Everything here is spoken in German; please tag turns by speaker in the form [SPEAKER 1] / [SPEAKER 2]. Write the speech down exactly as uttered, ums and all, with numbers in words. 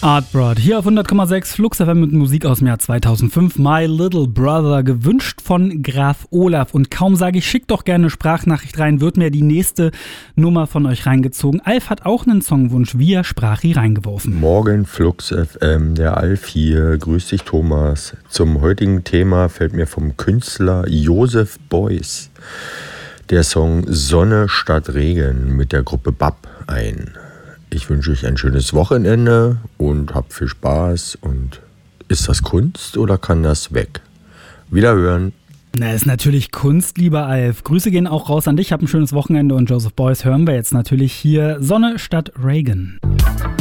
[SPEAKER 1] Artbrod, hier auf hundert Komma sechs Flux F M mit Musik aus dem Jahr zweitausendfünf. My Little Brother, gewünscht von Graf Olaf. Und kaum sage ich, schickt doch gerne eine Sprachnachricht rein, wird mir die nächste Nummer von euch reingezogen. Alf hat auch einen Songwunsch via Sprachi reingeworfen.
[SPEAKER 2] Morgen Flux F M, der Alf hier. Grüß dich, Thomas. Zum heutigen Thema fällt mir vom Künstler Joseph Beuys der Song Sonne statt Regen mit der Gruppe B A P ein. Ich wünsche euch ein schönes Wochenende und habt viel Spaß. Und ist das Kunst oder kann das weg? Wiederhören.
[SPEAKER 1] Na, ist natürlich Kunst, lieber Alf. Grüße gehen auch raus an dich. Hab ein schönes Wochenende und Joseph Beuys hören wir jetzt natürlich hier. Sonne statt Reagan.